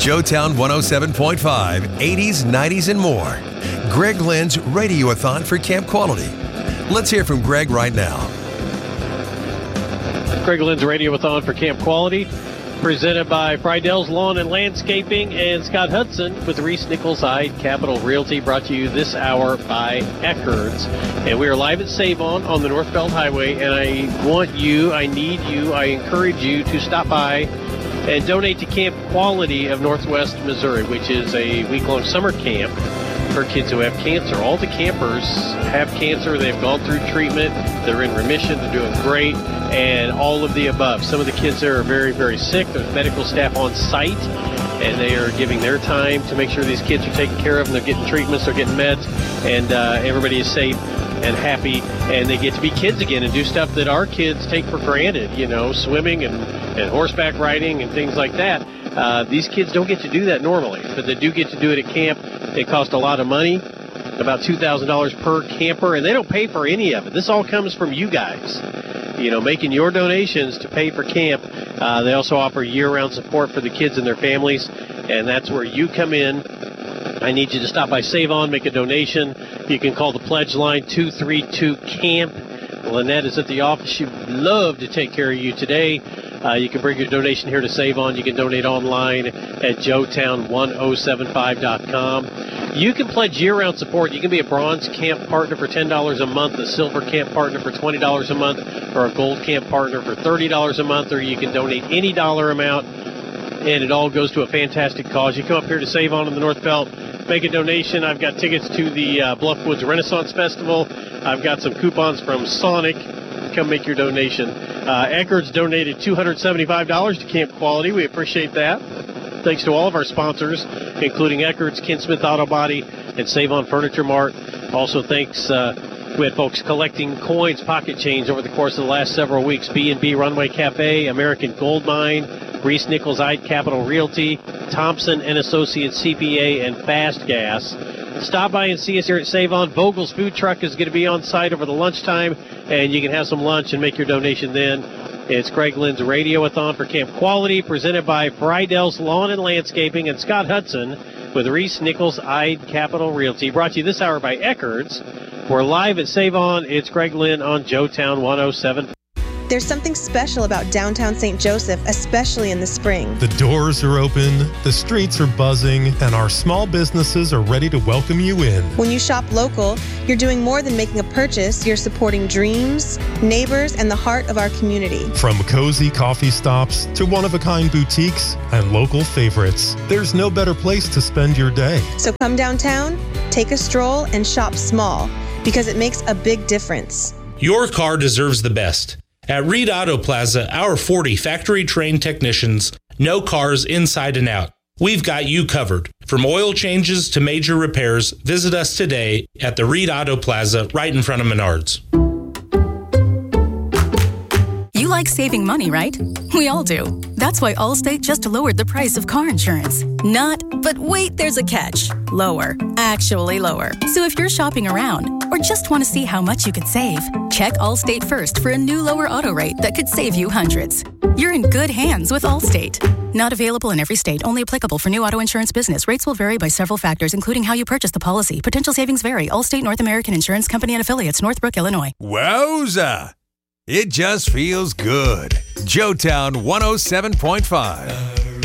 Joetown 107.5, 80s, 90s, and more. Greg Lynn's Radiothon for Camp Quality. Let's hear from Greg right now. Greg Lynn's Radiothon for Camp Quality, presented by Friedell's Lawn and Landscaping and Scott Hudson with Reese Nichols Hyde Capital Realty, brought to you this hour by Eckerd's. And we are live at Save-On the Northbelt Highway, and I need you, I encourage you to stop by and donate to Camp Quality of Northwest Missouri, which is a week-long summer camp for kids who have cancer. All the campers have cancer. They've gone through treatment. They're in remission. They're doing great, and all of the above. Some of the kids there are very, very sick. There's medical staff on site, and they are giving their time to make sure these kids are taken care of, and they're getting treatments, they're getting meds, and everybody is safe and happy, and they get to be kids again and do stuff that our kids take for granted, swimming and horseback riding and things like that. These kids don't get to do that normally, but they do get to do it at camp. It costs a lot of money, about $2,000 per camper, and they don't pay for any of it. This all comes from you guys, making your donations to pay for camp. They also offer year-round support for the kids and their families, and that's where you come in. I need you to stop by Save-On, make a donation. You can call the pledge line 232-CAMP. Lynette is at the office. She'd love to take care of you today. You can bring your donation here to Save-On. You can donate online at joetown1075.com. You can pledge year-round support. You can be a bronze camp partner for $10 a month, a silver camp partner for $20 a month, or a gold camp partner for $30 a month, or you can donate any dollar amount, and it all goes to a fantastic cause. You come up here to Save-On in the North Belt, make a donation. I've got tickets to the Bluffwoods Renaissance Festival. I've got some coupons from Sonic. Come make your donation. Eckerd's donated $275 to Camp Quality. We appreciate that. Thanks to all of our sponsors, including Eckerd's, Ken Smith Auto Body, and Save-On Furniture Mart. Also, thanks, we had folks collecting coins, pocket change over the course of the last several weeks. B&B Runway Cafe, American Gold Mine, Reese Nichols Hyde Capital Realty, Thompson and Associates CPA, and Fast Gas. Stop by and see us here at Save-On. Vogel's Food Truck is going to be on site over the lunchtime, and you can have some lunch and make your donation then. It's Greg Lynn's Radiothon for Camp Quality, presented by Friedell's Lawn and Landscaping and Scott Hudson with Reese Nichols Hyde Capital Realty. Brought to you this hour by Eckerd's. We're live at Save-On. It's Greg Lynn on Joetown 107. There's something special about downtown St. Joseph, especially in the spring. The doors are open, the streets are buzzing, and our small businesses are ready to welcome you in. When you shop local, you're doing more than making a purchase. You're supporting dreams, neighbors, and the heart of our community. From cozy coffee stops to one-of-a-kind boutiques and local favorites, there's no better place to spend your day. So come downtown, take a stroll, and shop small, because it makes a big difference. Your car deserves the best. At Reed Auto Plaza, our 40 factory-trained technicians know cars inside and out. We've got you covered. From oil changes to major repairs, visit us today at the Reed Auto Plaza right in front of Menards. You like saving money, right? We all do. That's why Allstate just lowered the price of car insurance. But wait, there's a catch. Lower. Actually lower. So if you're shopping around or just want to see how much you could save, check Allstate first for a new lower auto rate that could save you hundreds. You're in good hands with Allstate. Not available in every state. Only applicable for new auto insurance business. Rates will vary by several factors, including how you purchase the policy. Potential savings vary. Allstate North American Insurance Company and Affiliates, Northbrook, Illinois. Wowza! It just feels good. Joetown 107.5.